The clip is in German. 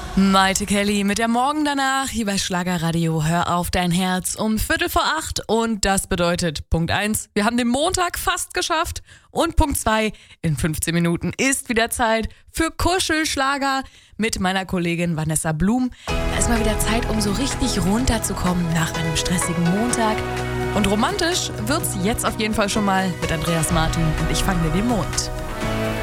Maite Kelly mit der Morgen danach hier bei Schlagerradio. Hör auf dein Herz um 7:45 und das bedeutet Punkt 1, wir haben den Montag fast geschafft und Punkt 2, in 15 Minuten ist wieder Zeit für Kuschelschlager mit meiner Kollegin Vanessa Blum. Da ist mal wieder Zeit, um so richtig runterzukommen nach einem stressigen Montag. Und romantisch wird's jetzt auf jeden Fall schon mal mit Andreas Martin und Ich fange dir den Mond.